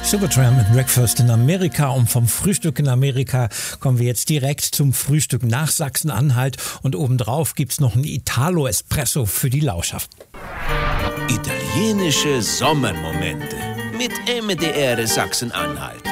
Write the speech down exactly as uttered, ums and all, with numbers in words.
Supertramp mit Breakfast in Amerika, und vom Frühstück in Amerika kommen wir jetzt direkt zum Frühstück nach Sachsen-Anhalt, und obendrauf gibt's noch einen Italo-Espresso für die Lauscher. Italienische Sommermomente mit M D R Sachsen-Anhalt.